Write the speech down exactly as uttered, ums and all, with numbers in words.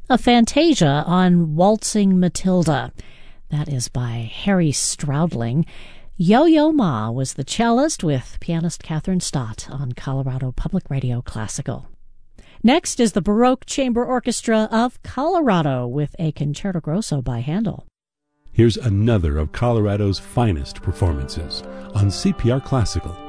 a fantasia on Waltzing Matilda. That is by Harry Stroudling. Yo-Yo Ma was the cellist with pianist Catherine Stott on Colorado Public Radio Classical. Next is the Baroque Chamber Orchestra of Colorado with a Concerto Grosso by Handel. Here's another of Colorado's finest performances on C P R Classical.